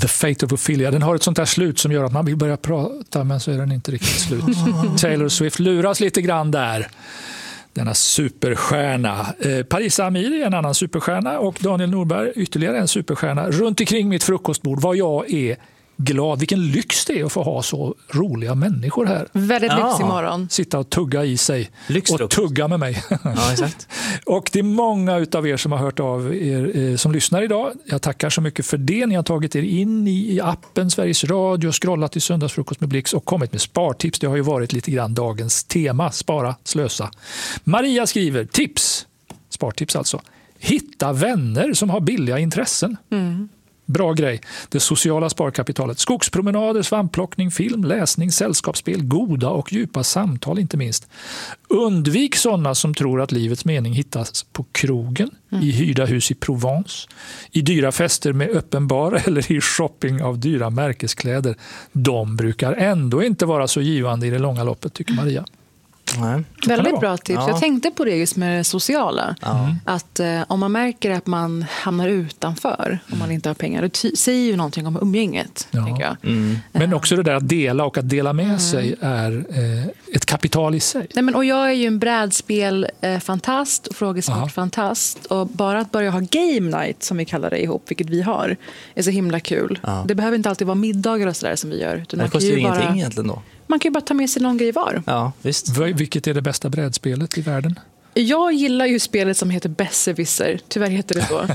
The Fate of Ophelia. Den har ett sånt där slut som gör att man vill börja prata, men så är den inte riktigt slut. Taylor Swift luras lite grann där. Denna superstjärna. Parisa Amir är en annan superstjärna och Daniel Norberg ytterligare en superstjärna. Runt omkring mitt frukostbord vad jag är glad. Vilken lyx det är att få ha så roliga människor här. Väldigt lyx imorgon. Sitta och tugga i sig. Lyxfrukost. Och tugga med mig. Ja, exakt. Och det är många utav er som har hört av er som lyssnar idag. Jag tackar så mycket för det. Ni har tagit er in i appen Sveriges Radio, scrollat i Söndagsfrukost med Blix och kommit med spartips. Det har ju varit lite grann dagens tema. Spara, slösa. Maria skriver tips. Spartips alltså. Hitta vänner som har billiga intressen. Bra grej. Det sociala sparkapitalet. Skogspromenader, svampplockning, film, läsning, sällskapsspel, goda och djupa samtal inte minst. Undvik sådana som tror att livets mening hittas på krogen, i hyrda hus i Provence, i dyra fester med öppen bar eller i shopping av dyra märkeskläder. De brukar ändå inte vara så givande i det långa loppet, tycker Maria. Nej. Väldigt bra tips. Ja. Jag tänkte på det just med det sociala. Att om man märker att man hamnar utanför, om man inte har pengar, det säger ju någonting om umgänget, tänker jag. Men också det där att dela och att dela med sig är ett kapital i sig. Nej, men, och jag är ju en brädspel-fantast och frågesport-fantast. Och bara att börja ha game night, som vi kallar det ihop, vilket vi har, är så himla kul. Det behöver inte alltid vara middagar och sådär som vi gör. Det kostar ju ingenting egentligen då. Man kan ju bara ta med sig någon grej var. Ja, visst. Vilket är det bästa brädspelet i världen? Jag gillar ju spelet som heter Besserwisser. Tyvärr heter det så.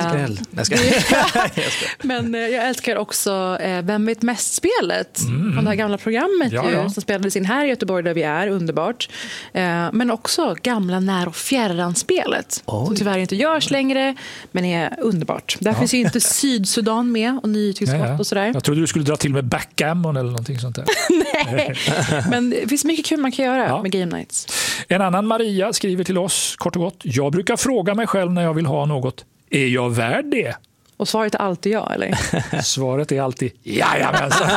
Men jag älskar också Vem vet mest-spelet. Från det här gamla programmet som spelades in här i Göteborg där vi är. Underbart. Men också gamla När- och fjärran-spelet. Som tyvärr inte görs längre, men är underbart. Där finns ju inte Sydsudan med och nytillskott och sådär. Jag trodde du skulle dra till med backgammon eller någonting sånt där. Nej, men det finns mycket kul man kan göra med Game Nights. En annan Maria skriver till oss kort och gott. Jag brukar fråga mig själv när jag vill ha något. Är jag värd det? Och svaret är alltid ja, eller? Svaret är alltid jajamensan.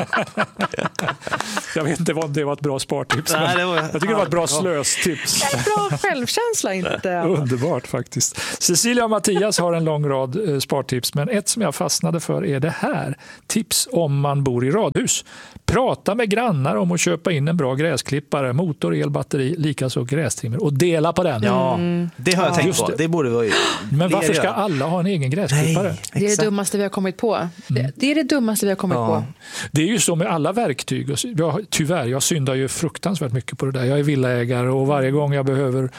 Jag vet inte om det var ett bra spartips. Nej, jag tycker det var ett bra slöstips. Bra självkänsla inte. Underbart faktiskt. Cecilia och Mattias har en lång rad spartips, men ett som jag fastnade för är det här. Tips om man bor i radhus. Prata med grannar om att köpa in en bra gräsklippare, motor, elbatteri, likaså grästrimmer och dela på den. Ja, det har jag tänkt på. Det borde vara ju. Men varför ska alla ha en egen gräsklippare? Det är det dummaste vi har kommit på. Det är det dummaste vi har kommit på. Det är ju så med alla verktyg. Tyvärr, jag syndar ju fruktansvärt mycket på det där. Jag är villaägare och varje gång jag behöver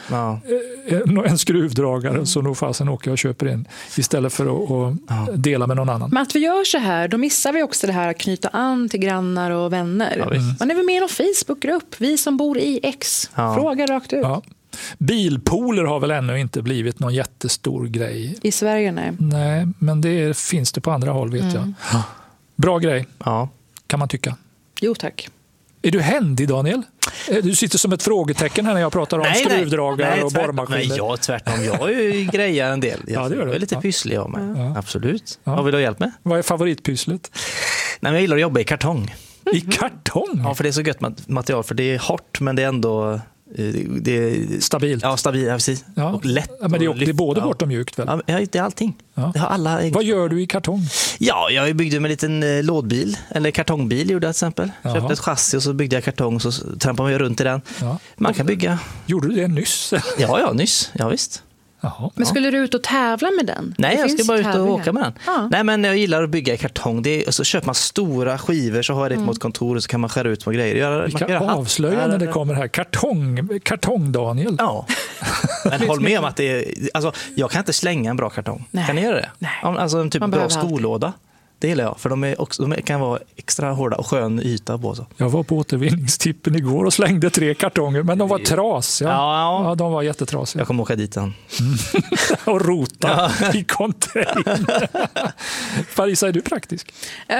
en skruvdragare så nog fasen åker jag och köper en istället för att dela med någon annan. Men att vi gör så här, då missar vi också det här att knyta an till grannar och vänner. Man är väl med i någon Facebookgrupp. Vi som bor i X. Fråga rakt ut. Ja. Bilpooler har väl ännu inte blivit någon jättestor grej. I Sverige, nej. Nej, men det finns det på andra håll, vet jag. Bra grej, kan man tycka. Jo, tack. Är du händig, Daniel? Du sitter som ett frågetecken här när jag pratar om skruvdragare och borrmaskiner. Nej, jag tvärtom. Jag är ju grejar en del. Jag är lite pysslig av mig. Absolut. Vad vill du ha hjälp med? Vad är favoritpysslet? Nej, jag gillar att jobba i kartong. I kartong? Ja, för det är så gött material. För det är hårt, men det är ändå... Det är stabilt. Ja, stabilt, precis. Ja. Och lätt. Ja, men det är både hårt och mjukt väl? Ja, det är allting. Ja. Det har alla. Vad gör du i kartong? Ja, jag byggde med en liten lådbil, eller kartongbil gjorde jag till exempel. Köpte ett chassi och så byggde jag kartong och så trampade man runt i den. Ja. Man kan bygga. Gjorde du det nyss? Ja, nyss. Ja, visst. Jaha. Men skulle du ut och tävla med den? Nej, jag ska bara ut och åka med den. Ja. Nej, men jag gillar att bygga i kartong. Så köper man stora skivor så har jag det mot kontor och så kan man skära ut små grejer. Vi kan avslöja när det kommer här. Kartong Daniel. Ja. Men håll med om att det är... Alltså, jag kan inte slänga en bra kartong. Nej. Kan ni göra det? Nej. Alltså en typ bra skolåda. Det gillar jag, för de kan vara extra hårda och skön yta på. Så. Jag var på återvinningstippen igår och slängde 3 kartonger, men de var trasiga. Ja, de var jättetrasiga. Jag kommer åka dit sen. Och rota i container. Parisa, är du praktisk?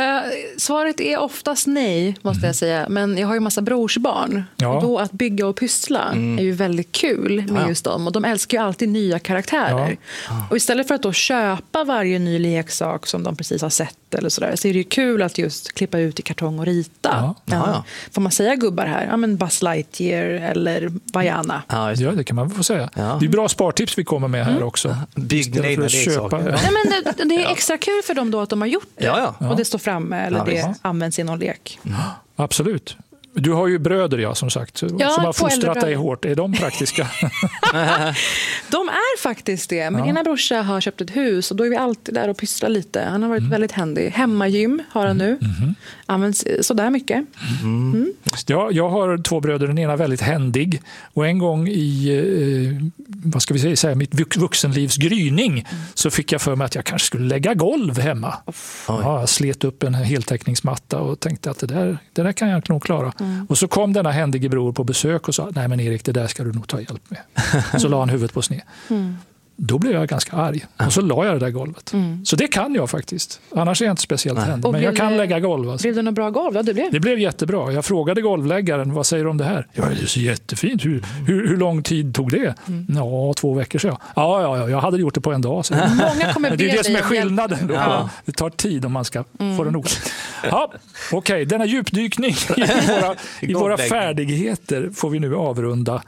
Svaret är oftast nej, måste jag säga. Men jag har ju massa brorsbarn. Ja. Och då att bygga och pyssla är ju väldigt kul med just dem. Och de älskar ju alltid nya karaktärer. Ja. Och istället för att då köpa varje ny leksak som de precis har sett matte eller sådär, så är det ju kul att just klippa ut i kartong och rita. Ja. Får man säga gubbar här? Ja, men Buzz Lightyear eller Vaiana. Ja, det kan man få säga. Ja. Det är bra spartips vi kommer med här också. Bygg dina egna leksaker. Nej, men det är extra kul för dem då att de har gjort det. Ja. Och det står framme eller det används i någon lek. Absolut. Du har ju bröder, som sagt, som har fostrat dig hårt. Är de praktiska? De är faktiskt det. Min ena brorsa har köpt ett hus och då är vi alltid där och pysslar lite. Han har varit väldigt händig. Hemmagym har han nu. Används sådär mycket. Ja, jag har 2 bröder. Den ena väldigt händig. Och en gång i mitt vuxenlivs gryning så fick jag för mig att jag kanske skulle lägga golv hemma. Ja, jag slet upp en heltäckningsmatta och tänkte att det där kan jag nog klara. Och så kom denna händige bror på besök och sa, nej men Erik, det där ska du nog ta hjälp med. Så la han huvudet på sned. Då blev jag ganska arg. Och så la jag det där golvet. Så det kan jag faktiskt. Annars är jag inte speciellt händig. Men jag kan lägga golv. Alltså. Blev det något bra golv? Ja, det blev jättebra. Jag frågade golvläggaren, vad säger du om det här? Ja, det är så jättefint. Hur lång tid tog det? Ja, 2 veckor sedan. Ja, jag hade gjort det på en dag. Många kommer det är det som är skillnaden. Då. Ja. Det tar tid om man ska få det nog. Ja, okej. Denna djupdykning i våra färdigheter får vi nu avrunda.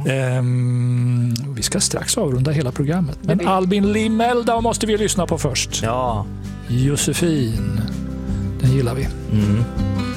Vi ska strax avrunda hela programmet. Men Albin Limell måste vi lyssna på först. Ja. Josefin, den gillar vi.